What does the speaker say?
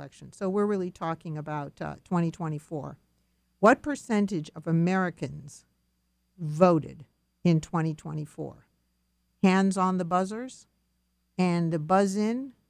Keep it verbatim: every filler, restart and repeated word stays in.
election. So we're really talking about uh, twenty twenty-four. What percentage of Americans voted in twenty twenty-four? Hands on the buzzers and the buzz in